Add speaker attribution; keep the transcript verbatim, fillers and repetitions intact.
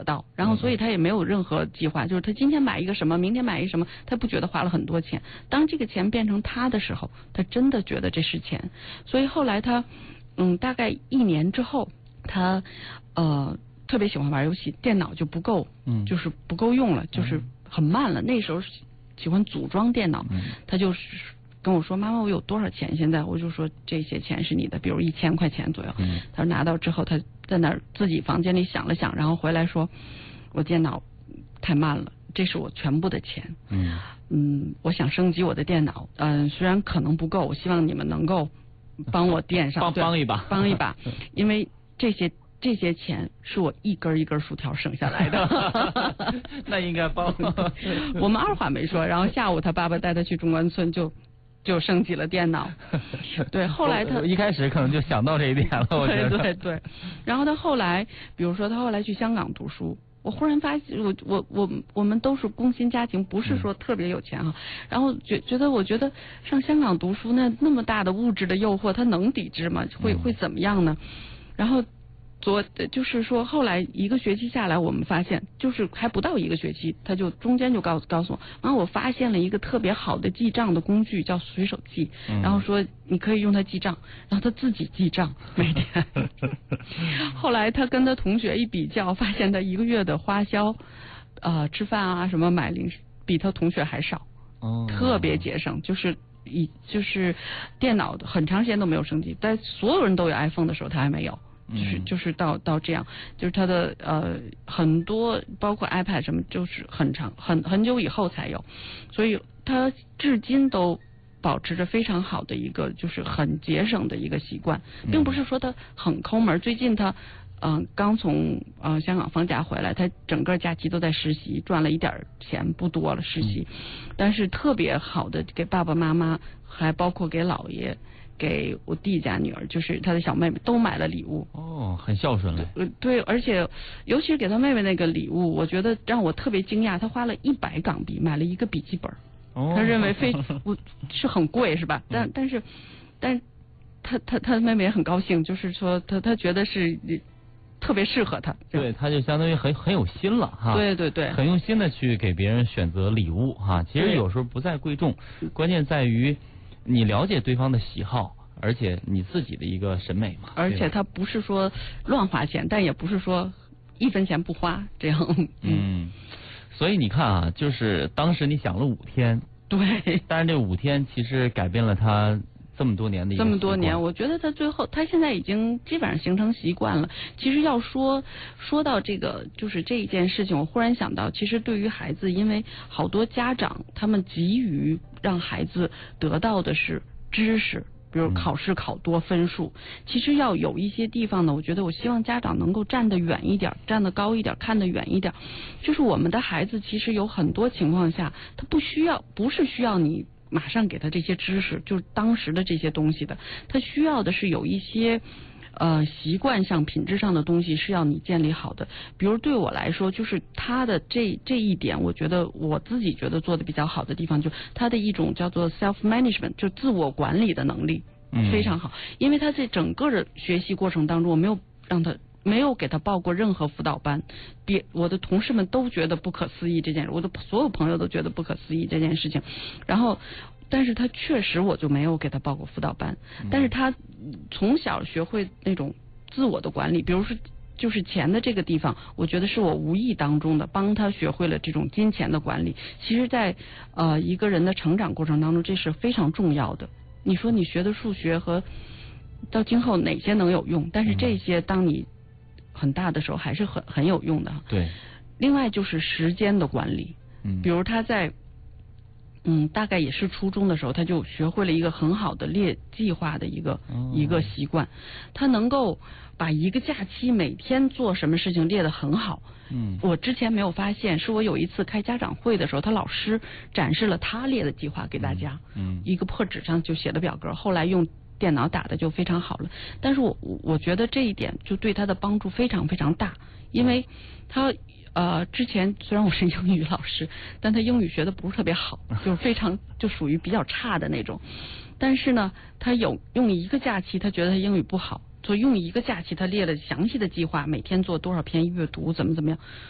Speaker 1: 可到，然后所以他也没有任何计划，就是他今天买一个什么，明天买一个什么，他不觉得花了很多钱。当这个钱变成他的时候，他真的觉得这是钱。所以后来他，嗯，大概一年之后，他呃特别喜欢玩游戏，电脑就不够，嗯，就是不够用了，就是很慢了。那时候喜欢组装电脑，他就是跟我说：“妈妈，我有多少钱？”现在我就说这些钱是你的，比如一千块钱左右。嗯、他说拿到之后，他在那儿自己房间里想了想，然后回来说：“我电脑太慢了，这是我全部的钱。嗯嗯，我想升级我的电脑，嗯、呃，虽然可能不够，我希望你们能够帮我垫上，
Speaker 2: 帮帮一把，
Speaker 1: 帮一把，因为这些。”这些钱是我一根一根薯条省下来的，
Speaker 2: 那应该帮。
Speaker 1: 我们二话没说，然后下午他爸爸带他去中关村就就升级了电脑。对，后来他
Speaker 2: 一开始可能就想到这一点了，我觉得。
Speaker 1: 对对对，然后他后来，比如说他后来去香港读书，我忽然发现，我我我我们都是工薪家庭，不是说特别有钱哈、啊。嗯、然后觉觉得，我觉得上香港读书那那么大的物质的诱惑，他能抵制吗？会会怎么样呢？然后。昨就是说，后来一个学期下来，我们发现，就是还不到一个学期，他就中间就告诉告诉我，然后我发现了一个特别好的记账的工具，叫随手记，嗯、然后说你可以用它记账，然后他自己记账每天。后来他跟他同学一比较，发现他一个月的花销，呃，吃饭啊什么买零食，比他同学还少，哦，特别节省，就是以就是电脑很长时间都没有升级，但所有人都有 iPhone 的时候，他还没有。就是就是到到这样，就是他的呃很多包括 iPad 什么，就是很长很很久以后才有，所以他至今都保持着非常好的一个就是很节省的一个习惯，并不是说他很抠门。最近他嗯、呃、刚从呃香港放假回来，他整个假期都在实习，赚了一点钱不多了实习，但是特别好的给爸爸妈妈，还包括给姥爷。给我弟家女儿，就是他的小妹妹，都买了礼物。
Speaker 2: 哦，很孝顺了。
Speaker 1: 呃，对，而且尤其是给他妹妹那个礼物，我觉得让我特别惊讶。他花了一百港币买了一个笔记本，哦、他认为非我是很贵是吧？但但是，但他他他妹妹也很高兴，就是说他他觉得是特别适合他。
Speaker 2: 对，他就相当于很很有心了哈。
Speaker 1: 对对对，
Speaker 2: 很用心的去给别人选择礼物哈。其实有时候不在贵重，关键在于。你了解对方的喜好，而且你自己的一个审美嘛。
Speaker 1: 而且他不是说乱花钱，但也不是说一分钱不花这样。嗯，
Speaker 2: 嗯所以你看啊，就是当时你想了五天，
Speaker 1: 对，
Speaker 2: 但是这五天其实改变了他这么多年的一个
Speaker 1: 这么多年，我觉得他最后他现在已经基本上形成习惯了。其实要说说到这个，就是这一件事情，我忽然想到，其实对于孩子，因为好多家长他们急于让孩子得到的是知识，比如考试考多分数，嗯、其实要有一些地方呢，我觉得我希望家长能够站得远一点，站得高一点，看得远一点。就是我们的孩子其实有很多情况下，他不需要，不是需要你马上给他这些知识，就是当时的这些东西的，他需要的是有一些呃习惯上、品质上的东西是要你建立好的。比如对我来说，就是他的这这一点，我觉得我自己觉得做的比较好的地方，就他的一种叫做 self management， 就自我管理的能力非常好。嗯、因为他在整个的学习过程当中，我没有让他。没有给他报过任何辅导班，别我的同事们都觉得不可思议这件事，我的所有朋友都觉得不可思议这件事情。然后，但是他确实我就没有给他报过辅导班，但是他从小学会那种自我的管理，比如说就是钱的这个地方，我觉得是我无意当中的帮他学会了这种金钱的管理。其实在呃一个人的成长过程当中，这是非常重要的。你说你学的数学和到今后哪些能有用？但是这些当你很大的时候还是很很有用的。
Speaker 2: 对。
Speaker 1: 另外就是时间的管理，嗯，比如他在嗯大概也是初中的时候，他就学会了一个很好的列计划的一个、哦、一个习惯，他能够把一个假期每天做什么事情列得很好。嗯，我之前没有发现，是我有一次开家长会的时候，他老师展示了他列的计划给大家，嗯，嗯一个破纸上就写的表格，后来用电脑打的就非常好了。但是我我觉得这一点就对他的帮助非常非常大，因为他呃之前虽然我是英语老师，但他英语学的不是特别好，就是非常就属于比较差的那种。但是呢，他有用一个假期，他觉得他英语不好，所以用一个假期他列了详细的计划，每天做多少篇阅读，怎么怎么样。